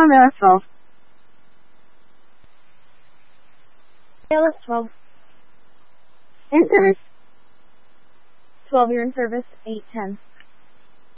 ALS 12. ALS 12. In service. 12, you're in service. 810.